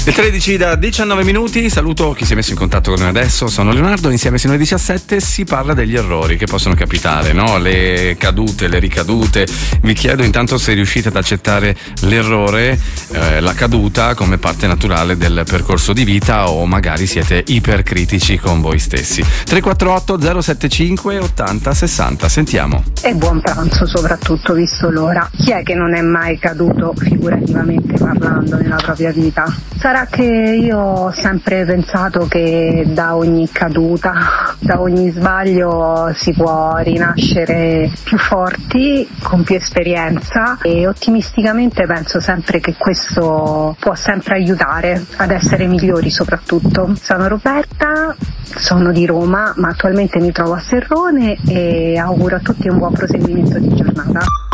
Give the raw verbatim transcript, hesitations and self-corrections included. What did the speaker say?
Le tredici da diciannove minuti, saluto chi si è messo in contatto con noi adesso, sono Leonardo, insieme sino alle diciassette si parla degli errori che possono capitare, no? Le cadute, le ricadute. Vi chiedo intanto se riuscite ad accettare l'errore, eh, la caduta come parte naturale del percorso di vita, o magari siete ipercritici con voi stessi. tre quattro otto zero sette cinque ottanta sessanta, sentiamo. E buon pranzo soprattutto, visto l'ora. Chi è che non è mai caduto figurativamente parlando nella propria vita? Sarà che io ho sempre pensato che da ogni caduta, da ogni sbaglio si può rinascere più forti, con più esperienza, e ottimisticamente penso sempre che questo può sempre aiutare ad essere migliori soprattutto. Sono Roberta, sono di Roma, ma attualmente mi trovo a Serrone e auguro a tutti un buon proseguimento di giornata.